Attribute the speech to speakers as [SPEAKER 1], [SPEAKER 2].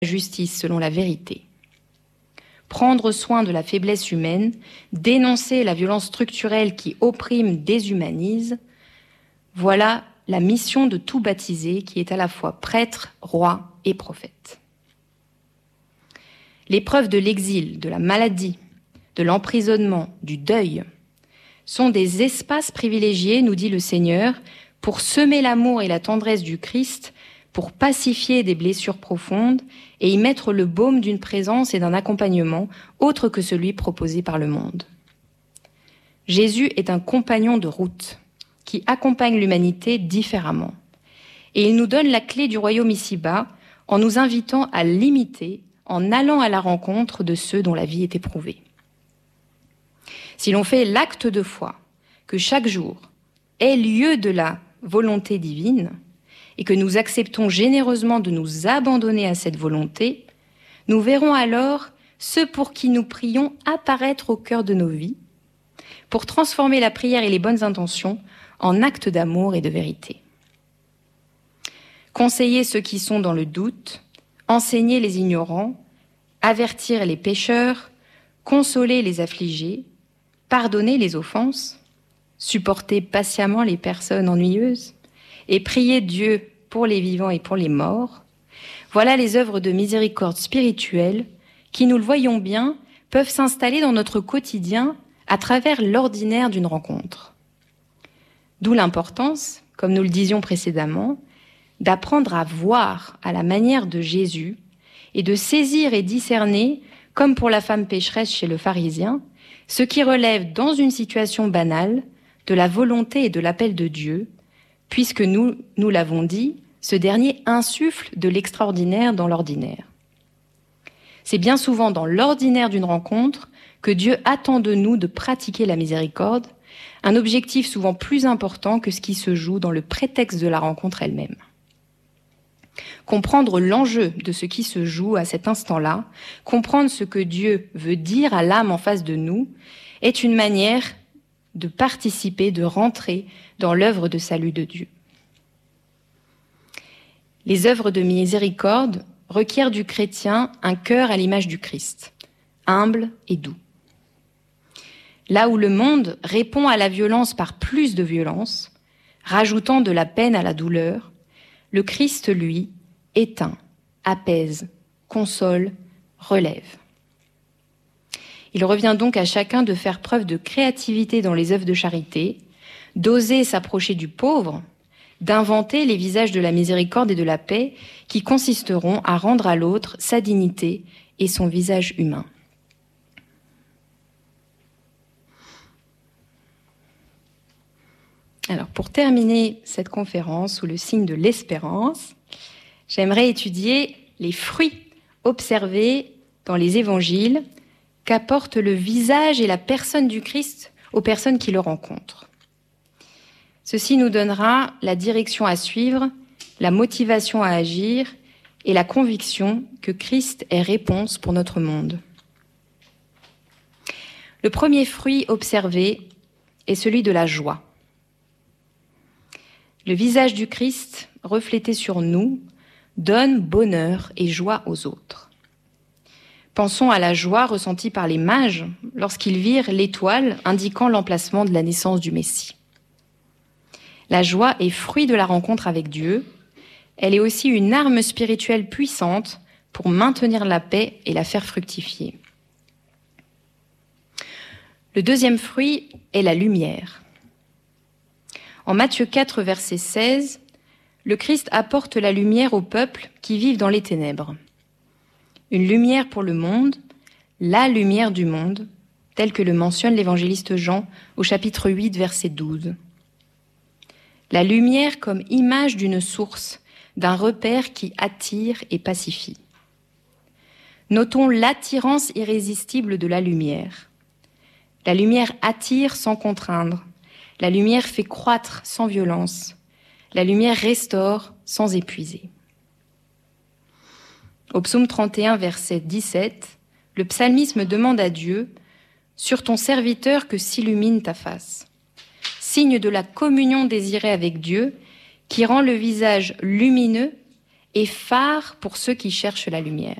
[SPEAKER 1] justice selon la vérité. Prendre soin de la faiblesse humaine, dénoncer la violence structurelle qui opprime, déshumanise, voilà la mission de tout baptisé qui est à la fois prêtre, roi et prophète. L'épreuve de l'exil, de la maladie, de l'emprisonnement, du deuil, sont des espaces privilégiés, nous dit le Seigneur, pour semer l'amour et la tendresse du Christ, pour pacifier des blessures profondes et y mettre le baume d'une présence et d'un accompagnement autre que celui proposé par le monde. Jésus est un compagnon de route qui accompagne l'humanité différemment. Et il nous donne la clé du royaume ici-bas en nous invitant à l'imiter, en allant à la rencontre de ceux dont la vie est éprouvée. Si l'on fait l'acte de foi que chaque jour est lieu de la volonté divine et que nous acceptons généreusement de nous abandonner à cette volonté, nous verrons alors ceux pour qui nous prions apparaître au cœur de nos vies pour transformer la prière et les bonnes intentions en actes d'amour et de vérité. Conseiller ceux qui sont dans le doute, enseigner les ignorants, avertir les pécheurs, consoler les affligés, pardonner les offenses, supporter patiemment les personnes ennuyeuses et prier Dieu pour les vivants et pour les morts, voilà les œuvres de miséricorde spirituelle qui, nous le voyons bien, peuvent s'installer dans notre quotidien à travers l'ordinaire d'une rencontre. D'où l'importance, comme nous le disions précédemment, d'apprendre à voir à la manière de Jésus et de saisir et discerner, comme pour la femme pécheresse chez le pharisien, ce qui relève dans une situation banale de la volonté et de l'appel de Dieu, puisque nous l'avons dit, ce dernier insuffle de l'extraordinaire dans l'ordinaire. C'est bien souvent dans l'ordinaire d'une rencontre que Dieu attend de nous de pratiquer la miséricorde, un objectif souvent plus important que ce qui se joue dans le prétexte de la rencontre elle-même. Comprendre l'enjeu de ce qui se joue à cet instant-là, comprendre ce que Dieu veut dire à l'âme en face de nous, est une manière de participer, de rentrer dans l'œuvre de salut de Dieu. Les œuvres de miséricorde requièrent du chrétien un cœur à l'image du Christ, humble et doux. Là où le monde répond à la violence par plus de violence, rajoutant de la peine à la douleur, le Christ, lui, éteint, apaise, console, relève. Il revient donc à chacun de faire preuve de créativité dans les œuvres de charité, d'oser s'approcher du pauvre, d'inventer les visages de la miséricorde et de la paix qui consisteront à rendre à l'autre sa dignité et son visage humain. Alors, pour terminer cette conférence sous le signe de l'espérance, j'aimerais étudier les fruits observés dans les évangiles qu'apporte le visage et la personne du Christ aux personnes qui le rencontrent. Ceci nous donnera la direction à suivre, la motivation à agir et la conviction que Christ est réponse pour notre monde. Le premier fruit observé est celui de la joie. Le visage du Christ, reflété sur nous, donne bonheur et joie aux autres. Pensons à la joie ressentie par les mages lorsqu'ils virent l'étoile indiquant l'emplacement de la naissance du Messie. La joie est fruit de la rencontre avec Dieu. Elle est aussi une arme spirituelle puissante pour maintenir la paix et la faire fructifier. Le deuxième fruit est la lumière. En Matthieu 4, verset 16, le Christ apporte la lumière aux peuples qui vivent dans les ténèbres. Une lumière pour le monde, la lumière du monde, telle que le mentionne l'évangéliste Jean au chapitre 8, verset 12. La lumière comme image d'une source, d'un repère qui attire et pacifie. Notons l'attirance irrésistible de la lumière. La lumière attire sans contraindre. La lumière fait croître sans violence. La lumière restaure sans épuiser. Au psaume 31, verset 17, le psalmiste demande à Dieu « Sur ton serviteur que s'illumine ta face », signe de la communion désirée avec Dieu qui rend le visage lumineux et phare pour ceux qui cherchent la lumière.